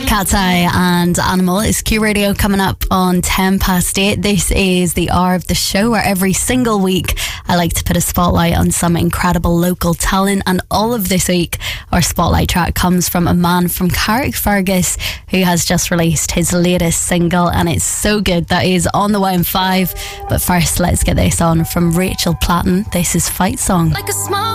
Cat's Eye and Animal. It's Q Radio coming up on 8:10. This is the hour of the show where every single week I like to put a spotlight on some incredible local talent, and all of this week our spotlight track comes from a man from Carrickfergus who has just released his latest single, and it's so good that is on the Y5. But first, let's get this on from Rachel Platten. This is Fight Song. Like a small